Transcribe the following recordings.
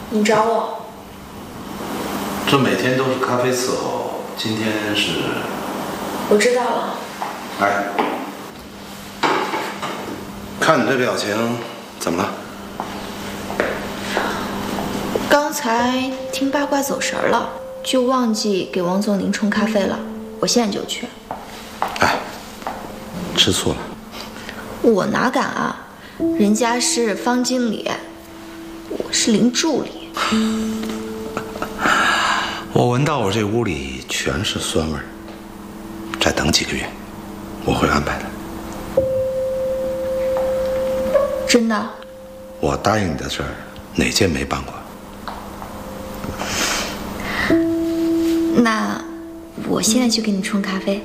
你找我？ 这每天都是咖啡伺候，今天是…… 我知道了。 哎，看你这表情，怎么了？ 刚才听八卦走神了，就忘记给王总您冲咖啡了。我现在就去。 哎，吃醋了？ 我哪敢啊！人家是方经理，我是林助理。 我闻到我这屋里全是酸味儿。再等几个月，我会安排的。 真的？ 我答应你的事儿，哪件没办过？ 那我现在去给你冲咖啡。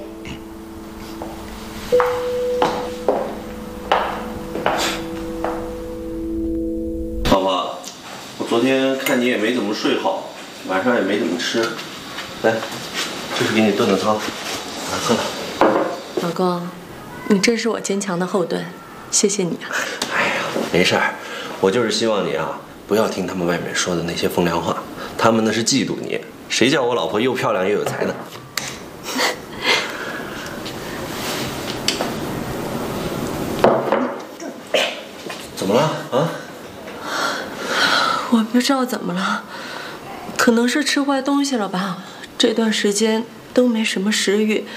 老婆，我昨天看你也没怎么睡好，晚上也没怎么吃，来，这是给你炖的汤，拿喝了。 老公，你真是我坚强的后盾，谢谢你啊。 哎呀，没事儿，我就是希望你啊，不要听他们外面说的那些风凉话，他们那是嫉妒你。谁叫我老婆又漂亮又有才呢？怎么了啊？ 我不知道怎么了，可能是吃坏东西了吧。这段时间都没什么食欲，